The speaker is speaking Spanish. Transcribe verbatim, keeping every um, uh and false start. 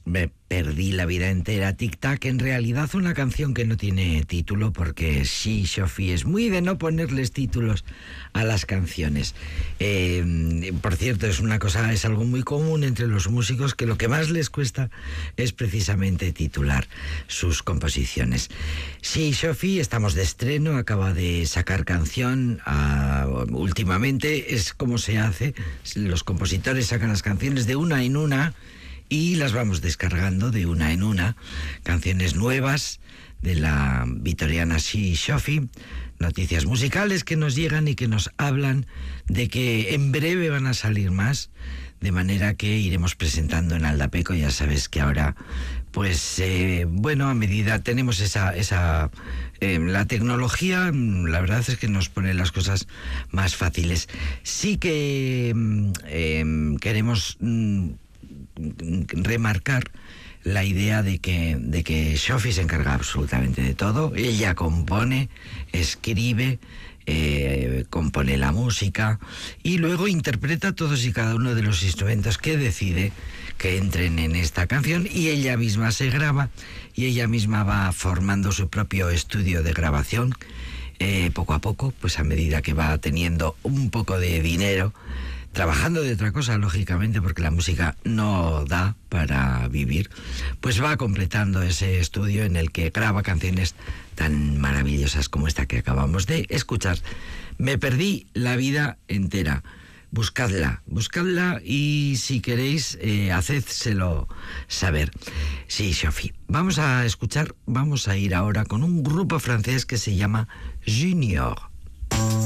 Me perdí la vida entera, Tic Tac, en realidad una canción que no tiene título, porque sí, Sophie es muy de no ponerles títulos a las canciones. Eh, por cierto, es una cosa, es algo muy común entre los músicos, que lo que más les cuesta es precisamente titular sus composiciones. Sí, Sophie, estamos de estreno, acaba de sacar canción. Uh, últimamente es como se hace, los compositores sacan las canciones de una en una y las vamos descargando de una en una. Canciones nuevas de la vitoriana Sí Sophie, noticias musicales que nos llegan y que nos hablan de que en breve van a salir más, de manera que iremos presentando en Aldapeco. Ya sabes que ahora, pues, eh, bueno, a medida tenemos esa, esa eh, la tecnología, la verdad es que nos pone las cosas más fáciles. Sí que eh, queremos mm, remarcar la idea de que, de que Sophie se encarga absolutamente de todo. Ella compone, escribe, eh, compone la música y luego interpreta todos y cada uno de los instrumentos que decide que entren en esta canción, y ella misma se graba y ella misma va formando su propio estudio de grabación, eh, poco a poco, pues a medida que va teniendo un poco de dinero, trabajando de otra cosa, lógicamente, porque la música no da para vivir, pues va completando ese estudio en el que graba canciones tan maravillosas como esta que acabamos de escuchar. Me perdí la vida entera. Buscadla, buscadla y si queréis, eh, hacédselo saber. Sí, Sophie. Vamos a escuchar, vamos a ir ahora con un grupo francés que se llama Junior.